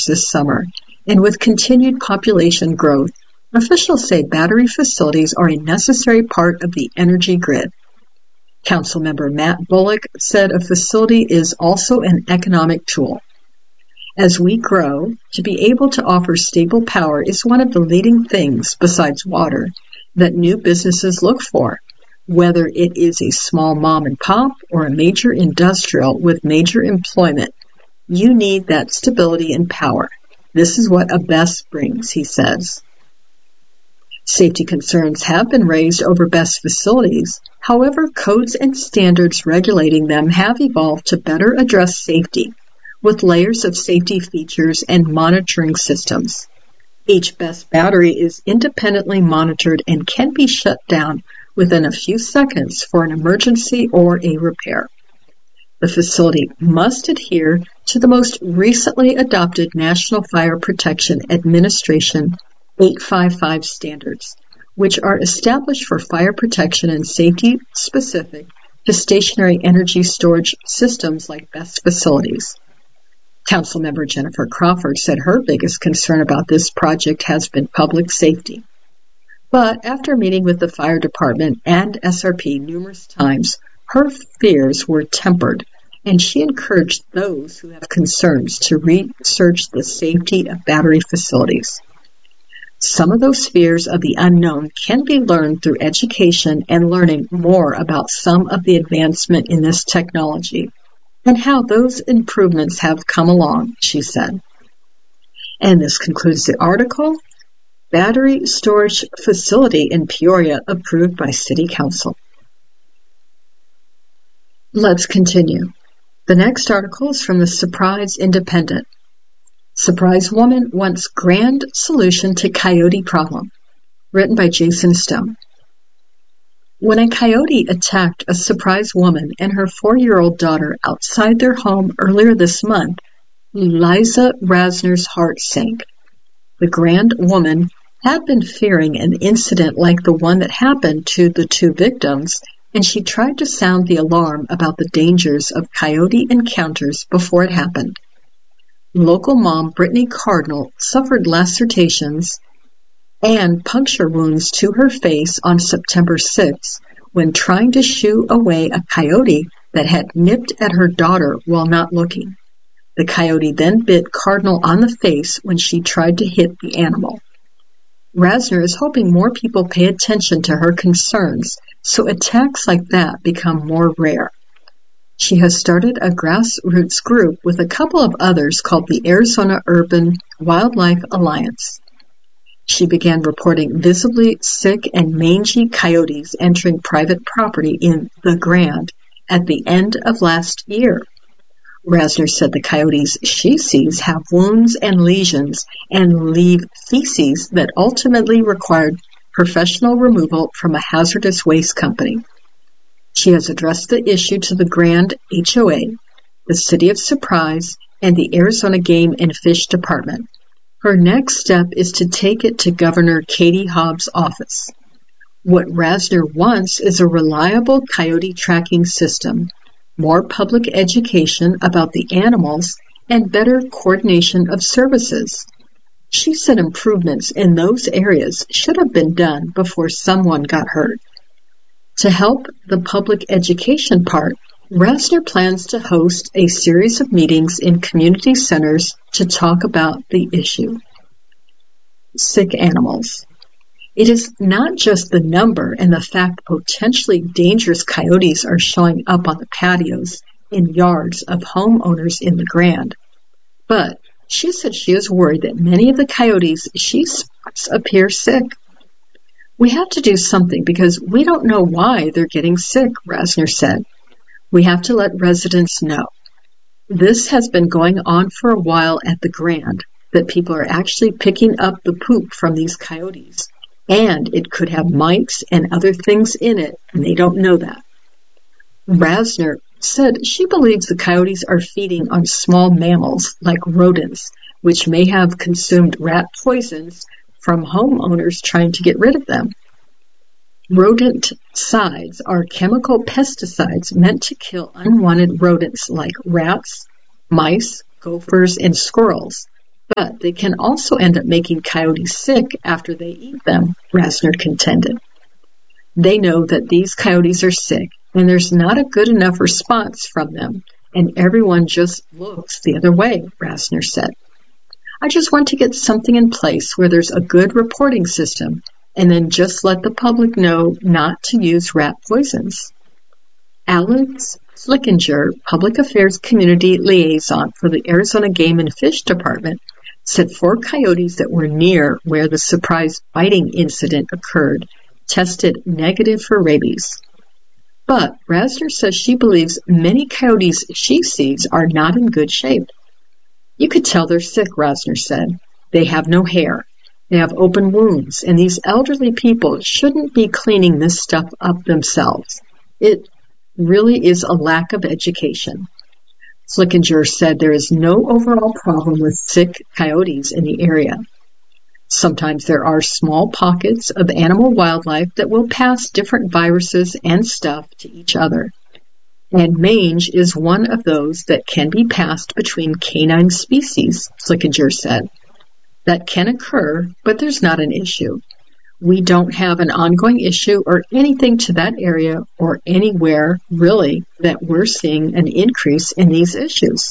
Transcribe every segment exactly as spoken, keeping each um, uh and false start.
fires this summer, and with continued population growth, officials say battery facilities are a necessary part of the energy grid. Councilmember Matt Bullock said a facility is also an economic tool. As we grow, to be able to offer stable power is one of the leading things, besides water, that new businesses look for, whether it is a small mom and pop or a major industrial with major employment. You need that stability and power. This is what a B E S brings, he says. Safety concerns have been raised over B E S facilities. However, codes and standards regulating them have evolved to better address safety, with layers of safety features and monitoring systems. Each B E S battery is independently monitored and can be shut down within a few seconds for an emergency or a repair. The facility must adhere to the most recently adopted National Fire Protection Administration eight fifty-five standards, which are established for fire protection and safety specific to stationary energy storage systems like B E S facilities. Councilmember Jennifer Crawford said her biggest concern about this project has been public safety. But after meeting with the fire department and S R P numerous times, her fears were tempered, and she encouraged those who have concerns to research the safety of battery facilities. Some of those fears of the unknown can be learned through education and learning more about some of the advancement in this technology and how those improvements have come along, she said. And this concludes the article, Battery Storage Facility in Peoria Approved by City Council. Let's continue. The next article is from the Surprise Independent. Surprise Woman Wants Grand Solution to Coyote Problem, written by Jason Stone. When a coyote attacked a surprise woman and her four-year-old daughter outside their home earlier this month, Liza Rasner's heart sank. The grand woman had been fearing an incident like the one that happened to the two victims, and she tried to sound the alarm about the dangers of coyote encounters before it happened. Local mom Brittany Cardinal suffered lacerations and puncture wounds to her face on September sixth when trying to shoo away a coyote that had nipped at her daughter while not looking. The coyote then bit Cardinal on the face when she tried to hit the animal. Rasner is hoping more people pay attention to her concerns so attacks like that become more rare. She has started a grassroots group with a couple of others called the Arizona Urban Wildlife Alliance. She began reporting visibly sick and mangy coyotes entering private property in the Grand at the end of last year. Rasner said the coyotes she sees have wounds and lesions and leave feces that ultimately required professional removal from a hazardous waste company. She has addressed the issue to the Grand H O A, the City of Surprise, and the Arizona Game and Fish Department. Her next step is to take it to Governor Katie Hobbs' office. What Rasner wants is a reliable coyote tracking system, more public education about the animals, and better coordination of services. She said improvements in those areas should have been done before someone got hurt. To help the public education part, Rasner plans to host a series of meetings in community centers to talk about the issue. Sick animals. It is not just the number and the fact potentially dangerous coyotes are showing up on the patios and yards of homeowners in the Grand, but she said she is worried that many of the coyotes she spots appear sick. We have to do something because we don't know why they're getting sick, Rasner said. We have to let residents know. This has been going on for a while at the Grand, that people are actually picking up the poop from these coyotes, and it could have mites and other things in it, and they don't know that. Rasner said she believes the coyotes are feeding on small mammals like rodents, which may have consumed rat poisons from homeowners trying to get rid of them. Rodenticides are chemical pesticides meant to kill unwanted rodents like rats, mice, gophers, and squirrels. But they can also end up making coyotes sick after they eat them, Rasner contended. They know that these coyotes are sick, and there's not a good enough response from them, and everyone just looks the other way, Rasner said. I just want to get something in place where there's a good reporting system, and then just let the public know not to use rat poisons. Alex Flickinger, Public Affairs Community Liaison for the Arizona Game and Fish Department, said four coyotes that were near where the surprise biting incident occurred tested negative for rabies. But Rasner says she believes many coyotes she sees are not in good shape. You could tell they're sick, Rasner said. They have no hair. They have open wounds, and these elderly people shouldn't be cleaning this stuff up themselves. It really is a lack of education. Flickinger said there is no overall problem with sick coyotes in the area. Sometimes there are small pockets of animal wildlife that will pass different viruses and stuff to each other. And mange is one of those that can be passed between canine species, Flickinger said. That can occur, but there's not an issue. We don't have an ongoing issue or anything to that area or anywhere, really, that we're seeing an increase in these issues.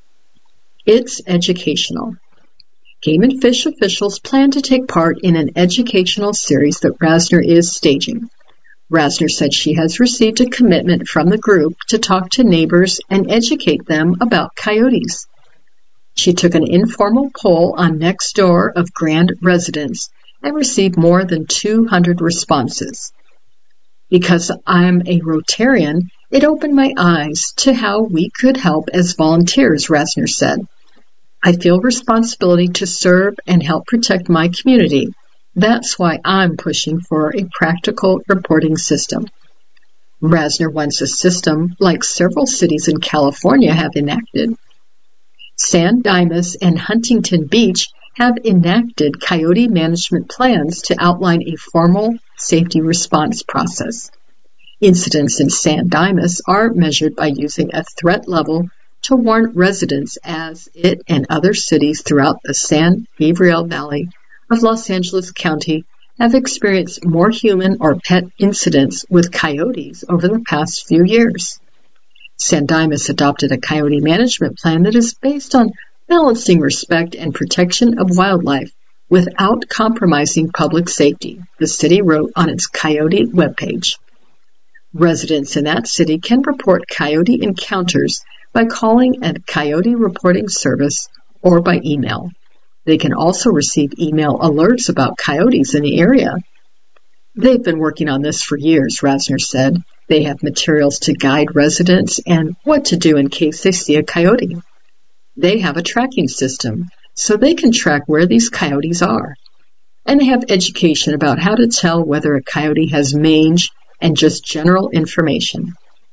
It's educational. Game and Fish officials plan to take part in an educational series that Rasner is staging. Rasner said she has received a commitment from the group to talk to neighbors and educate them about coyotes. She took an informal poll on Nextdoor of Grand residents and received more than two hundred responses. Because I'm a Rotarian, it opened my eyes to how we could help as volunteers, Rasner said. I feel responsibility to serve and help protect my community. That's why I'm pushing for a practical reporting system. Rasner wants a system like several cities in California have enacted. San Dimas and Huntington Beach have enacted coyote management plans to outline a formal safety response process. Incidents in San Dimas are measured by using a threat level to warn residents as it and other cities throughout the San Gabriel Valley of Los Angeles County have experienced more human or pet incidents with coyotes over the past few years. San Dimas adopted a coyote management plan that is based on balancing respect and protection of wildlife without compromising public safety, the city wrote on its coyote webpage. Residents in that city can report coyote encounters by calling a coyote reporting service or by email. They can also receive email alerts about coyotes in the area. They've been working on this for years, Rasner said. They have materials to guide residents and what to do in case they see a coyote. They have a tracking system, so they can track where these coyotes are. And they have education about how to tell whether a coyote has mange and just general information.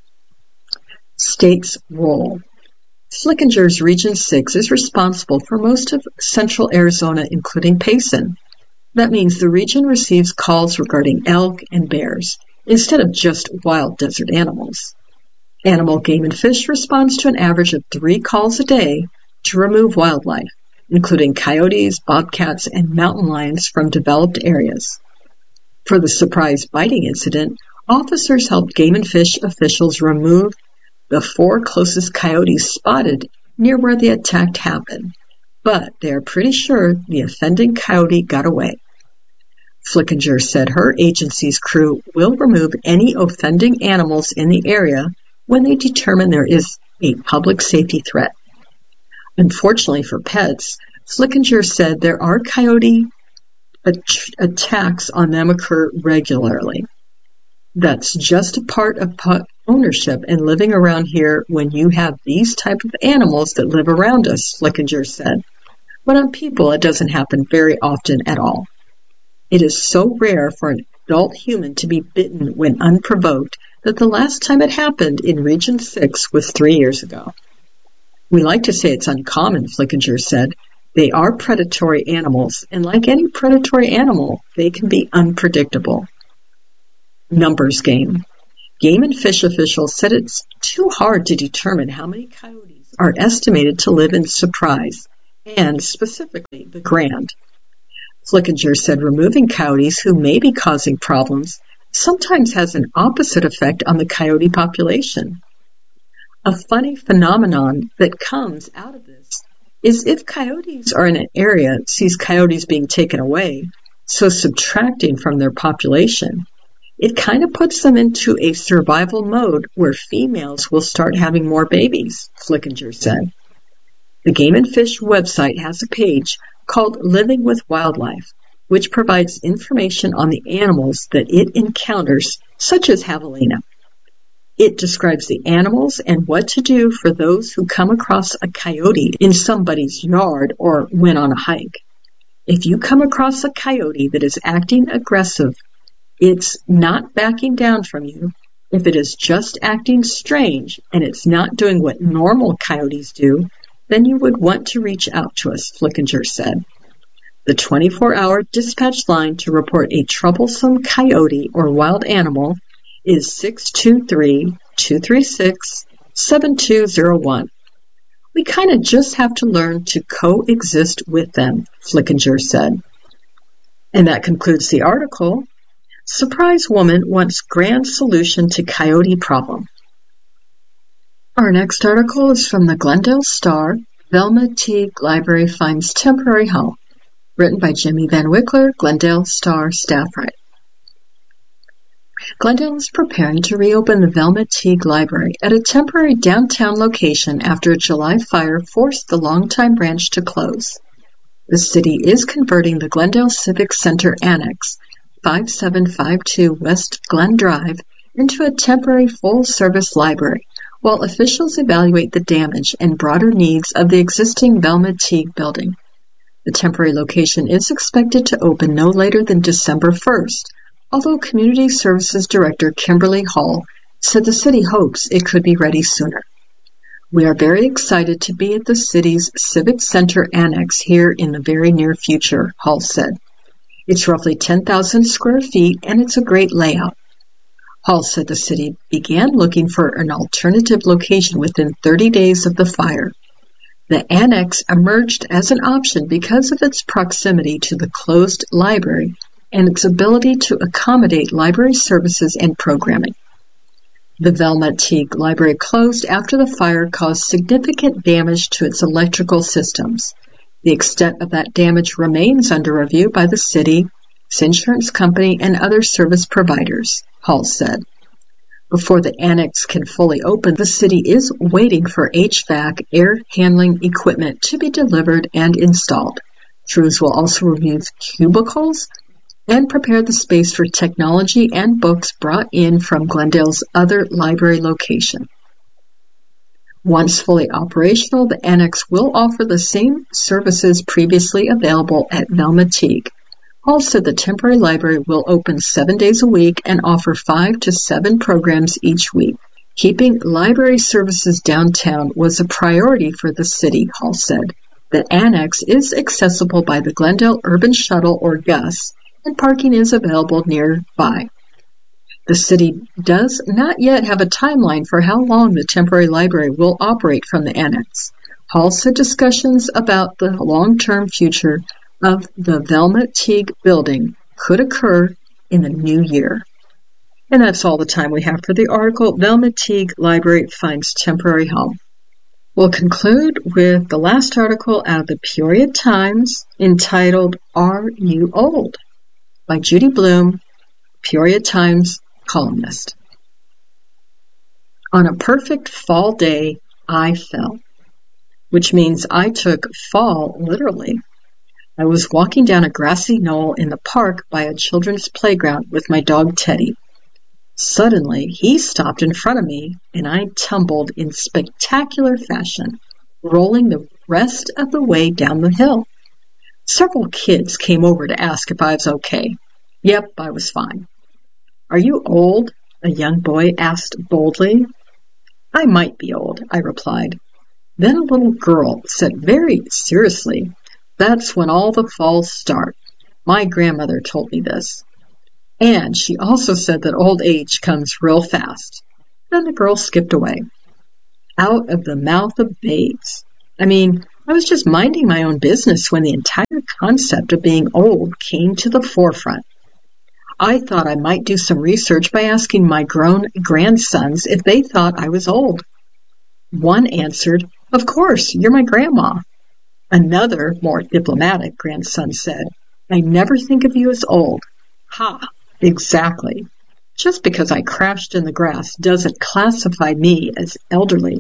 State's role. Flickinger's Region six is responsible for most of central Arizona, including Payson. That means the region receives calls regarding elk and bears, instead of just wild desert animals. Animal Game and Fish responds to an average of three calls a day to remove wildlife, including coyotes, bobcats, and mountain lions from developed areas. For the surprise biting incident, officers helped Game and Fish officials remove the four closest coyotes spotted near where the attack happened, but they are pretty sure the offending coyote got away. Flickinger said her agency's crew will remove any offending animals in the area when they determine there is a public safety threat. Unfortunately for pets, Flickinger said there are coyote at- attacks on them occur regularly. That's just a part of pet ownership and living around here when you have these type of animals that live around us, Flickinger said. But on people, it doesn't happen very often at all. It is so rare for an adult human to be bitten when unprovoked that the last time it happened in Region six was three years ago. We like to say it's uncommon, Flickinger said. They are predatory animals, and like any predatory animal, they can be unpredictable. Numbers game. Game and Fish officials said it's too hard to determine how many coyotes are estimated to live in Surprise, and specifically the Grand. Flickinger said removing coyotes who may be causing problems sometimes has an opposite effect on the coyote population. A funny phenomenon that comes out of this is if coyotes are in an area that sees coyotes being taken away, so subtracting from their population, it kind of puts them into a survival mode where females will start having more babies, Flickinger said. The Game and Fish website has a page called Living with Wildlife, which provides information on the animals that it encounters, such as javelina. It describes the animals and what to do for those who come across a coyote in somebody's yard or when on a hike. If you come across a coyote that is acting aggressive, it's not backing down from you. If it is just acting strange and it's not doing what normal coyotes do, then you would want to reach out to us, Flickinger said. The twenty-four hour dispatch line to report a troublesome coyote or wild animal is six two three, two three six, seven two zero one. We kind of just have to learn to coexist with them, Flickinger said. And that concludes the article. Surprise woman wants grand solution to coyote problem. Our next article is from the Glendale Star. Velma Teague Library finds temporary home. Written by Jimmy Van Wickler, Glendale Star staff writer. Glendale is preparing to reopen the Velma Teague Library at a temporary downtown location after a July fire forced the longtime branch to close. The city is converting the Glendale Civic Center Annex, five seven five two West Glen Drive, into a temporary full-service library, while officials evaluate the damage and broader needs of the existing Velma Teague building. The temporary location is expected to open no later than December first, although Community Services Director Kimberly Hall said the city hopes it could be ready sooner. We are very excited to be at the city's Civic Center Annex here in the very near future, Hall said. It's roughly ten thousand square feet and it's a great layout. Hall said the city began looking for an alternative location within thirty days of the fire. The annex emerged as an option because of its proximity to the closed library and its ability to accommodate library services and programming. The Velma Teague Library closed after the fire caused significant damage to its electrical systems. The extent of that damage remains under review by the city, its insurance company, and other service providers, Hall said. Before the annex can fully open, the city is waiting for H V A C air handling equipment to be delivered and installed. Crews will also remove cubicles and prepare the space for technology and books brought in from Glendale's other library location. Once fully operational, the annex will offer the same services previously available at Velma Teague. Also, the temporary library will open seven days a week and offer five to seven programs each week. Keeping library services downtown was a priority for the city, Hall said. The annex is accessible by the Glendale Urban Shuttle or GUS, and parking is available nearby. The city does not yet have a timeline for how long the temporary library will operate from the annex. Hall said discussions about the long-term future of the Velma Teague building could occur in the new year. And that's all the time we have for the article, Velma Teague Library Finds Temporary Home. We'll conclude with the last article out of the Peoria Times entitled, Are You Old? By Judy Bloom, Peoria Times columnist. On a perfect fall day, I fell, which means I took fall literally. I was walking down a grassy knoll in the park by a children's playground with my dog Teddy. Suddenly, he stopped in front of me, and I tumbled in spectacular fashion, rolling the rest of the way down the hill. Several kids came over to ask if I was okay. Yep, I was fine. Are you old? A young boy asked boldly. I might be old, I replied. Then a little girl said very seriously, That's when all the falls start. My grandmother told me this. And she also said that old age comes real fast. Then the girl skipped away. Out of the mouth of babes. I mean, I was just minding my own business when the entire concept of being old came to the forefront. I thought I might do some research by asking my grown grandsons if they thought I was old. One answered, "Of course, you're my grandma." Another, more diplomatic grandson said, "I never think of you as old." Ha, exactly. Just because I crashed in the grass doesn't classify me as elderly.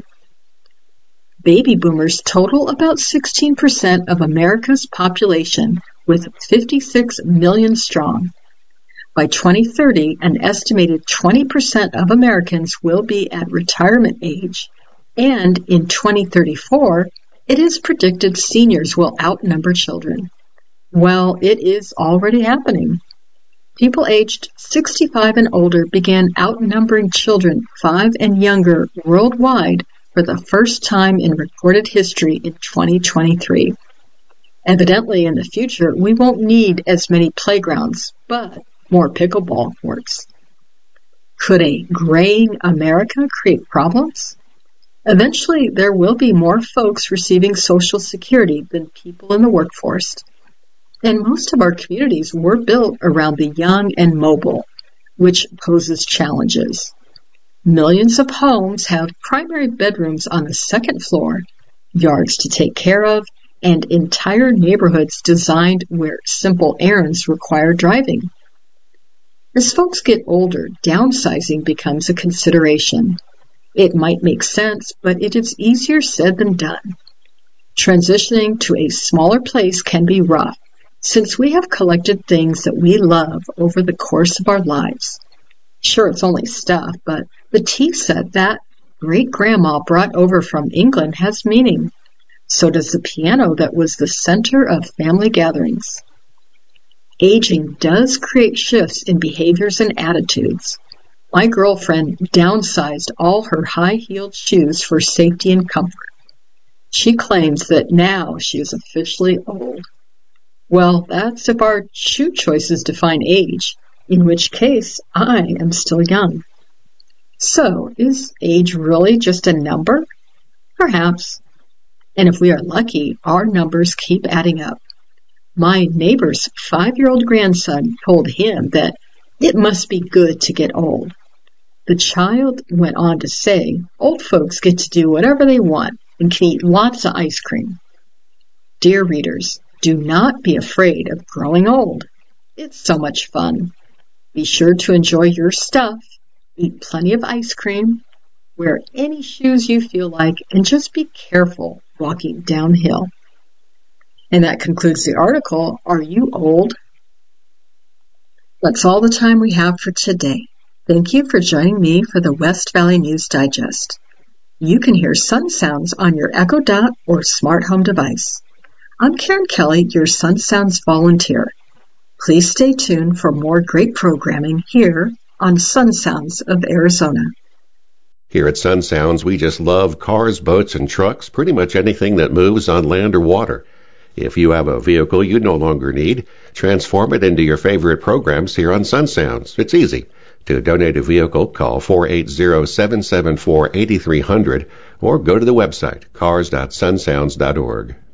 Baby boomers total about sixteen percent of America's population, with fifty-six million strong. By twenty thirty, an estimated twenty percent of Americans will be at retirement age, and in twenty thirty-four, it is predicted seniors will outnumber children. Well, it is already happening. People aged sixty-five and older began outnumbering children five and younger worldwide for the first time in recorded history in twenty twenty-three. Evidently, in the future, we won't need as many playgrounds, but more pickleball courts. Could a graying America create problems? Eventually, there will be more folks receiving Social Security than people in the workforce. And most of our communities were built around the young and mobile, which poses challenges. Millions of homes have primary bedrooms on the second floor, yards to take care of, and entire neighborhoods designed where simple errands require driving. As folks get older, downsizing becomes a consideration. It might make sense, but it is easier said than done. Transitioning to a smaller place can be rough, since we have collected things that we love over the course of our lives. Sure, it's only stuff, but the tea set that great-grandma brought over from England has meaning. So does the piano that was the center of family gatherings. Aging does create shifts in behaviors and attitudes. My girlfriend downsized all her high-heeled shoes for safety and comfort. She claims that now she is officially old. Well, that's if our shoe choices define age, in which case I am still young. So, is age really just a number? Perhaps. And if we are lucky, our numbers keep adding up. My neighbor's five-year-old grandson told him that it must be good to get old. The child went on to say, old folks get to do whatever they want and can eat lots of ice cream. Dear readers, do not be afraid of growing old. It's so much fun. Be sure to enjoy your stuff, eat plenty of ice cream, wear any shoes you feel like, and just be careful walking downhill. And that concludes the article, Are You Old? That's all the time we have for today. Thank you for joining me for the West Valley News Digest. You can hear Sun Sounds on your Echo Dot or smart home device. I'm Karen Kelly, your Sun Sounds volunteer. Please stay tuned for more great programming here on Sun Sounds of Arizona. Here at Sun Sounds, we just love cars, boats, and trucks, pretty much anything that moves on land or water. If you have a vehicle you no longer need, transform it into your favorite programs here on Sun Sounds. It's easy. To donate a vehicle, call four eight zero, seven seven four, eight three zero zero or go to the website cars dot sun sounds dot org.